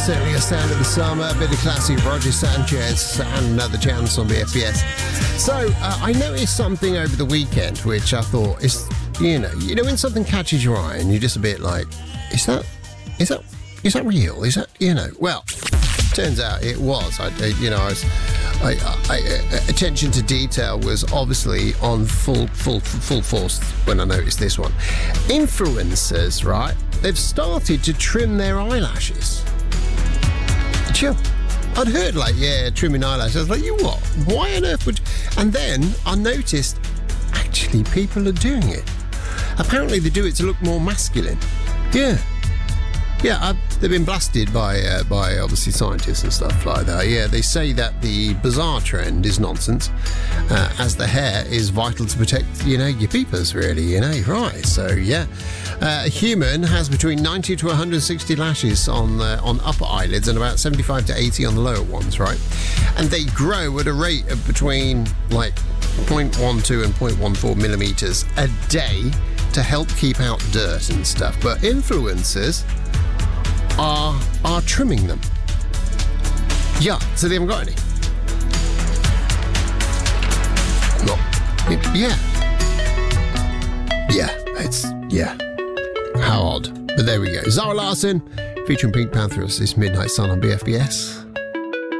certainly a sound of the summer. A bit of classic Roger Sanchez and Another Chance on BFBS. So, I noticed something over the weekend which I thought is, you know when something catches your eye and you're just a bit like, is that real? Is that, well, turns out it was. Attention to detail was obviously on full force when I noticed this one. Influencers, right? They've started to trim their eyelashes. Sure. I'd heard trimming eyelashes. I was like, you what? Why on earth would you? And then I noticed, actually, people are doing it. Apparently they do it to look more masculine. Yeah. Yeah, they've been blasted by obviously scientists and stuff like that. Yeah, they say that the bizarre trend is nonsense, as the hair is vital to protect, your peepers, really, right? So, yeah. A human has between 90 to 160 lashes on upper eyelids and about 75 to 80 on the lower ones, right? And they grow at a rate of between, 0.12 and 0.14 millimeters a day to help keep out dirt and stuff. But influencers are trimming them. Yeah, so they haven't got any. Not. Yeah. How odd. But there we go. Zara Larsson featuring Pink Panther. This Midnight Sun on BFBS.